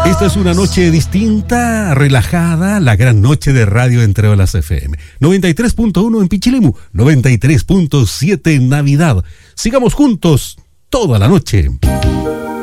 Esta es una noche distinta, relajada, la gran noche de radio entre olas FM. 93.1 en Pichilemu, 93.7 en Navidad. Sigamos juntos toda la noche.